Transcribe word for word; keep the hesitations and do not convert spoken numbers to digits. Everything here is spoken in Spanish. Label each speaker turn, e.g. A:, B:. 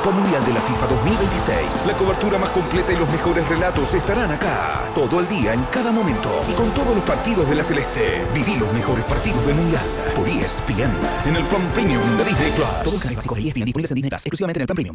A: Copa Mundial de la FIFA dos mil veintiséis. La cobertura más completa y los mejores relatos estarán acá. Todo el día, en cada momento. Y con todos los partidos de la Celeste. Viví los mejores partidos del Mundial. Por E S P N. En el plan premium de Disney Plus.
B: Todo el canal básico de E S P N disponibles en Disney Plus, exclusivamente en el plan premium.